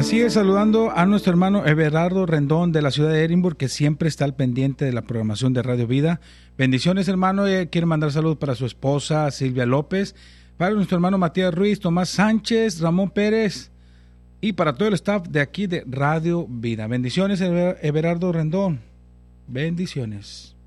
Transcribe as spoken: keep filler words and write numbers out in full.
Así es, saludando a nuestro hermano Everardo Rendón de la ciudad de Edimburgo, que siempre está al pendiente de la programación de Radio Vida. Bendiciones, hermano. Eh, quiere mandar saludos para su esposa Silvia López, para nuestro hermano Matías Ruiz, Tomás Sánchez, Ramón Pérez y para todo el staff de aquí de Radio Vida. Bendiciones, Everardo Rendón. Bendiciones.